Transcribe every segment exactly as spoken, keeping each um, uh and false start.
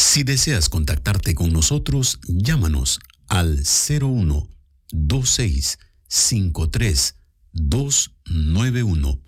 Si deseas contactarte con nosotros, llámanos al cero uno dos seis cinco tres dos nueve uno.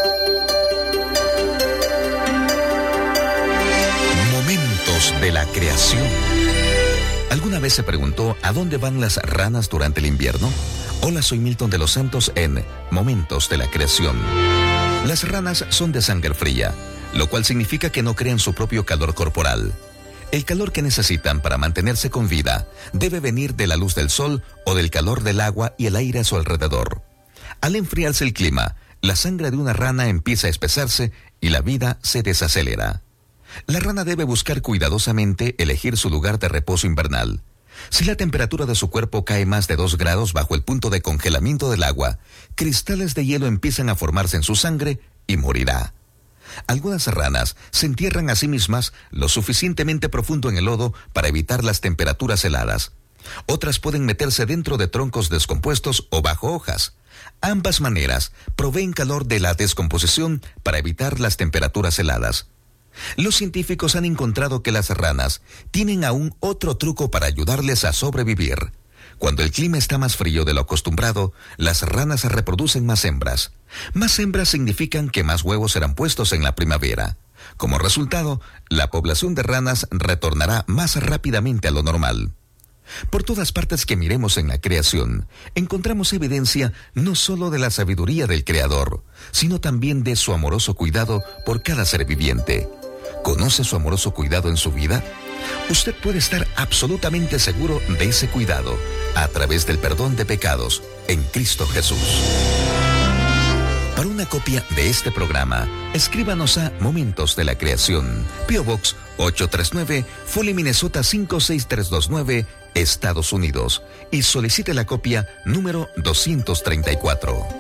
Momentos de la creación. ¿Alguna vez se preguntó a dónde van las ranas durante el invierno? Hola, soy Milton de los Santos en Momentos de la Creación. Las ranas son de sangre fría, lo cual significa que no crean su propio calor corporal. El calor que necesitan para mantenerse con vida debe venir de la luz del sol o del calor del agua y el aire a su alrededor. Al enfriarse el clima, la sangre de una rana empieza a espesarse y la vida se desacelera. La rana debe buscar cuidadosamente elegir su lugar de reposo invernal. Si la temperatura de su cuerpo cae más de dos grados bajo el punto de congelamiento del agua, cristales de hielo empiezan a formarse en su sangre y morirá. Algunas ranas se entierran a sí mismas lo suficientemente profundo en el lodo para evitar las temperaturas heladas. Otras pueden meterse dentro de troncos descompuestos o bajo hojas. Ambas maneras proveen calor de la descomposición para evitar las temperaturas heladas. Los científicos han encontrado que las ranas tienen aún otro truco para ayudarles a sobrevivir. Cuando el clima está más frío de lo acostumbrado, las ranas reproducen más hembras. Más hembras significan que más huevos serán puestos en la primavera. Como resultado, la población de ranas retornará más rápidamente a lo normal. Por todas partes que miremos en la creación, encontramos evidencia no solo de la sabiduría del Creador, sino también de su amoroso cuidado por cada ser viviente. ¿Conoce su amoroso cuidado en su vida? Usted puede estar absolutamente seguro de ese cuidado a través del perdón de pecados en Cristo Jesús. Para una copia de este programa, escríbanos a Momentos de la Creación, P O Box ocho tres nueve, Foley, Minnesota cinco seis tres dos nueve, Estados Unidos, y solicite la copia número doscientos treinta y cuatro.